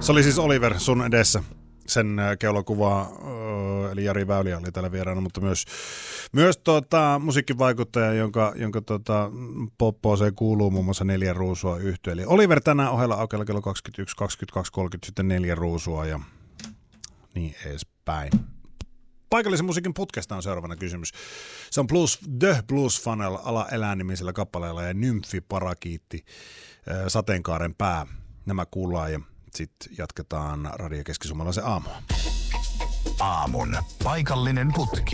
Se oli siis Oliver sun edessä. Sen keulakuva, eli Jari Väyliä oli täällä vieraana, mutta myös musiikkivaikuttaja, jonka poppooseen kuuluu muun muassa 4 ruusua yhtye. Eli Oliver tänään ohella aukealla kello 21, 22.30 sitten 4 ruusua ja niin edespäin. Paikallisen musiikin putkesta on seuraavana kysymys. Se on The Blues Funnel alaeläänimisellä kappaleella ja Nymfi Parakiitti, Sateenkaaren pää. Nämä kuullaan ja sitten jatketaan Radio Keski-Suomalaisen aamua. Aamun paikallinen putki.